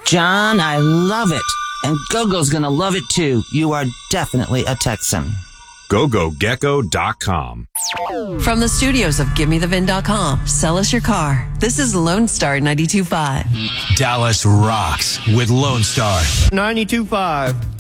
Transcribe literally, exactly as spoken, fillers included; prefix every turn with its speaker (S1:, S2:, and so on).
S1: John, I love it. And Gogo's gonna love it too. You are definitely a Texan.
S2: go go gecko dot com.
S3: From the studios of Give Me The Vin dot com, sell us your car. This is Lone Star ninety-two point five.
S4: Dallas rocks with Lone Star.
S5: ninety-two point five.